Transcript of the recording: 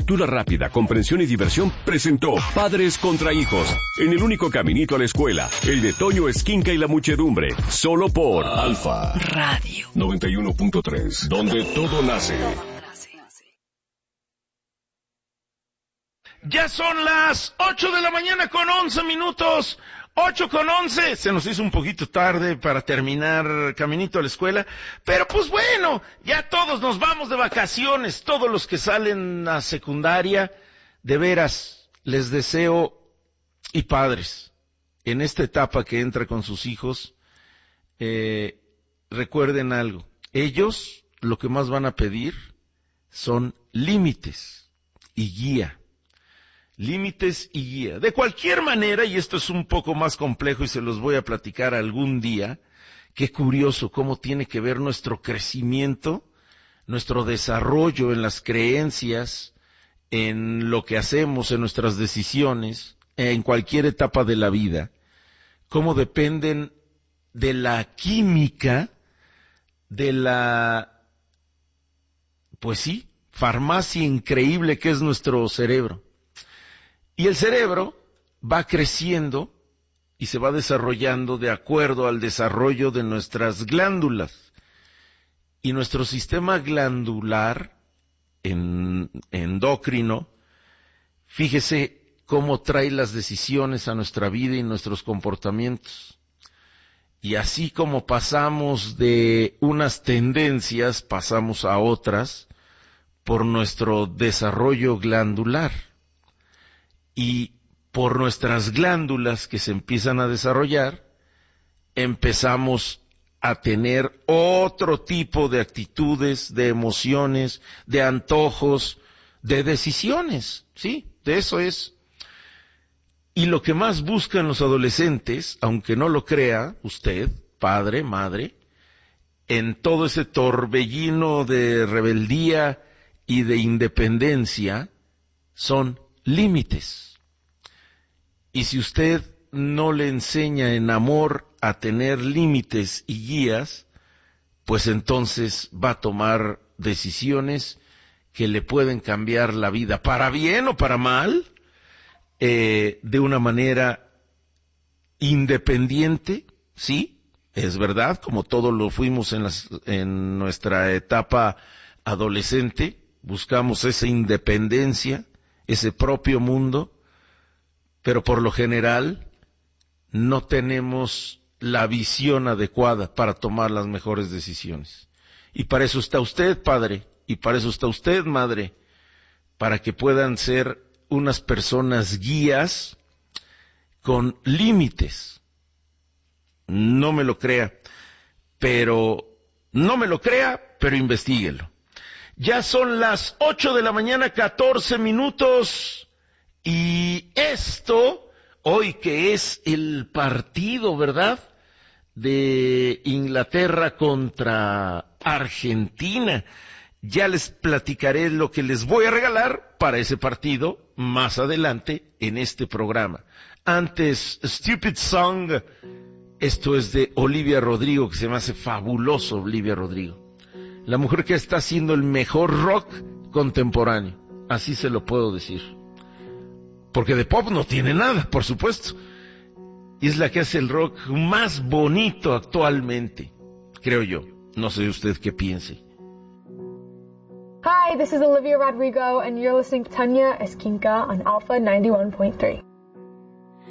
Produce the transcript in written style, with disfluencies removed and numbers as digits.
lectura rápida, comprensión y diversión, presentó Padres contra Hijos, en el único caminito a la escuela, el de Toño Esquinca y la muchedumbre, solo por Alfa Radio 91.3, donde todo nace. Ya son las 8 de la mañana con 11 minutos. 8 con 11, se nos hizo un poquito tarde para terminar caminito a la escuela, pero pues bueno, ya todos nos vamos de vacaciones, todos los que salen a secundaria, de veras, les deseo, y padres, en esta etapa que entra con sus hijos, recuerden algo, ellos lo que más van a pedir son límites y guía. Límites y guía. De cualquier manera, y esto es un poco más complejo y se los voy a platicar algún día, qué curioso cómo tiene que ver nuestro crecimiento, nuestro desarrollo en las creencias, en lo que hacemos, en nuestras decisiones, en cualquier etapa de la vida, cómo dependen de la química, de la, pues sí, farmacia increíble que es nuestro cerebro. Y el cerebro va creciendo y se va desarrollando de acuerdo al desarrollo de nuestras glándulas. Y nuestro sistema glandular endocrino, fíjese cómo trae las decisiones a nuestra vida y nuestros comportamientos. Y así como pasamos de unas tendencias, pasamos a otras por nuestro desarrollo glandular. Y por nuestras glándulas que se empiezan a desarrollar, empezamos a tener otro tipo de actitudes, de emociones, de antojos, de decisiones, ¿sí? De eso es. Y lo que más buscan los adolescentes, aunque no lo crea usted, padre, madre, en todo ese torbellino de rebeldía y de independencia, son límites. Y si usted no le enseña en amor a tener límites y guías, pues entonces va a tomar decisiones que le pueden cambiar la vida, para bien o para mal, de una manera independiente, sí, es verdad, como todos lo fuimos en nuestra etapa adolescente, buscamos esa independencia, ese propio mundo, pero por lo general no tenemos la visión adecuada para tomar las mejores decisiones. Y para eso está usted, padre, y para eso está usted, madre, para que puedan ser unas personas guías con límites. No me lo crea, pero investíguelo. Ya son las 8 de la mañana, 14 minutos. Y esto, hoy que es el partido, ¿verdad?, de Inglaterra contra Argentina, ya les platicaré lo que les voy a regalar para ese partido más adelante en este programa. Antes, Stupid Song, esto es de Olivia Rodrigo, que se me hace fabuloso Olivia Rodrigo. La mujer que está haciendo el mejor rock contemporáneo, así se lo puedo decir. Porque de pop no tiene nada, por supuesto. Y es la que hace el rock más bonito actualmente, creo yo. No sé usted qué piense. Hi, this is Olivia Rodrigo, and you're listening to Tanya Esquinca on Alpha 91.3.